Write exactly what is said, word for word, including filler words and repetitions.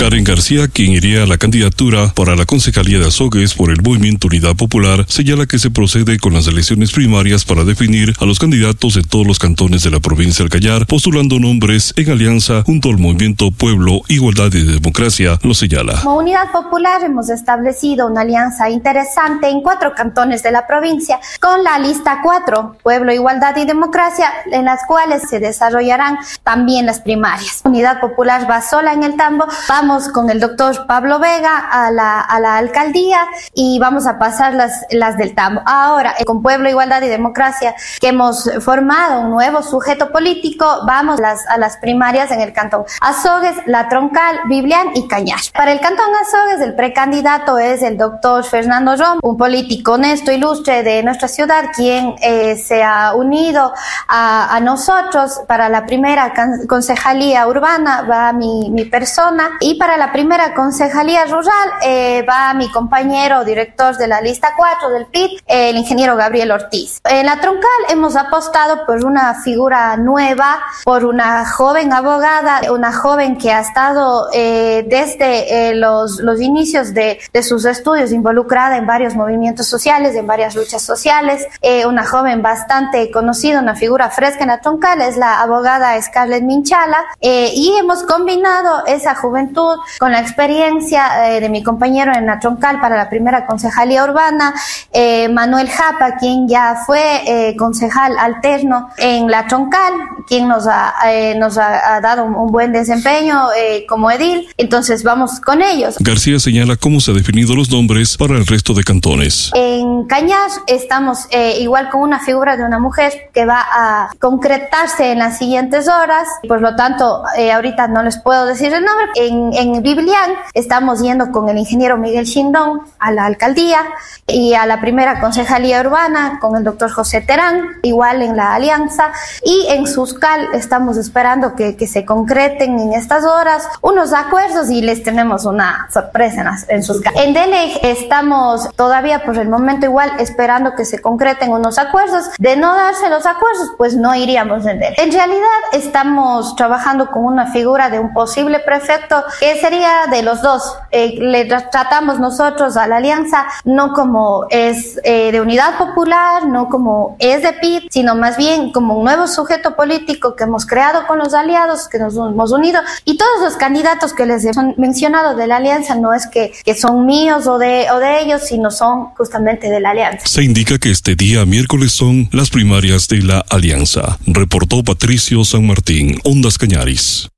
Karen García, quien iría a la candidatura para la concejalía de Azogues por el Movimiento Unidad Popular, señala que se procede con las elecciones primarias para definir a los candidatos en todos los cantones de la provincia del Cayar, postulando nombres en alianza junto al Movimiento Pueblo, Igualdad y Democracia, lo señala. Como Unidad Popular hemos establecido una alianza interesante en cuatro cantones de la provincia con la lista cuatro, Pueblo, Igualdad y Democracia, en las cuales se desarrollarán también las primarias. Unidad Popular va sola en el tambo, vamos con el doctor Pablo Vega a la, a la alcaldía y vamos a pasar las, las del tambo. Ahora, con Pueblo, Igualdad y Democracia, que hemos formado un nuevo sujeto político, vamos las, a las primarias en el cantón Azogues, La Troncal, Biblián y Cañar. Para el cantón Azogues, el precandidato es el doctor Fernando Rom, un político honesto, ilustre de nuestra ciudad, quien eh, se ha unido a, a nosotros. Para la primera concejalía urbana va mi, mi persona, y para la primera concejalía rural eh, va mi compañero director de la lista cuatro del P I T, eh, el ingeniero Gabriel Ortiz. En La Troncal hemos apostado por una figura nueva, por una joven abogada, una joven que ha estado eh, desde eh, los, los inicios de, de sus estudios involucrada en varios movimientos sociales, en varias luchas sociales, eh, una joven bastante conocida, una figura fresca en La Troncal, es la abogada Scarlett Minchala, eh, y hemos combinado esa juventud con la experiencia eh, de mi compañero en La Troncal para la primera concejalía urbana, eh, Manuel Japa, quien ya fue eh, concejal alterno en La Troncal, quien nos ha, eh, nos ha, ha dado un, un buen desempeño eh, como edil. Entonces vamos con ellos. García señala cómo se han definido los nombres para el resto de cantones. En Cañar estamos eh, igual con una figura de una mujer que va a concretarse en las siguientes horas, por lo tanto eh, ahorita no les puedo decir el nombre. En, en Biblián estamos yendo con el ingeniero Miguel Shindón a la alcaldía, y a la primera concejalía urbana con el doctor José Terán, igual en la alianza, y en Suscal estamos esperando que, que se concreten en estas horas unos acuerdos y les tenemos una sorpresa en, en Suscal. En Dele estamos todavía por el momento igual esperando que se concreten unos acuerdos. De no darse los acuerdos, pues no iríamos en Dele. En realidad estamos trabajando con una figura de un posible prefecto que sería de los dos. Eh, le tratamos nosotros a la alianza no como es eh, de Unidad Popular, no como es de P I T, sino más bien como un nuevo sujeto político que hemos creado con los aliados, que nos hemos unido, y todos los candidatos que les he mencionado de la alianza no es que, que son míos o de, o de ellos, sino son justamente de la alianza. Se indica que este día miércoles son las primarias de la alianza. Reportó Patricio San Martín, Ondas Cañaris.